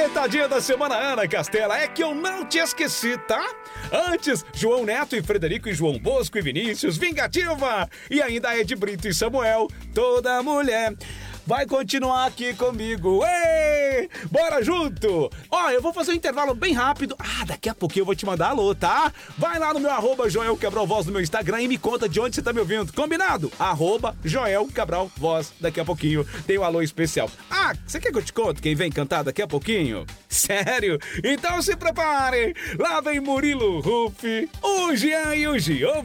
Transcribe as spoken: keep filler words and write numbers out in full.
Alfinetadinha da semana, Ana Castela, é que eu não te esqueci, tá? Antes, João Neto e Frederico e João Bosco e Vinícius, Vingativa! E ainda Ed Brito e Samuel, toda mulher vai continuar aqui comigo. Ei! Bora junto! Ó, eu vou fazer um intervalo bem rápido. Ah, daqui a pouquinho eu vou te mandar alô, tá? Vai lá no meu arroba Joel Cabral Voz no meu Instagram e me conta de onde você tá me ouvindo. Combinado? Arroba Joel Cabral Voz. Daqui a pouquinho tem um alô especial. Ah, você quer que eu te conte quem vem cantar daqui a pouquinho? Sério? Então se prepare! Lá vem Murilo Ruff, o Jean e o Gio.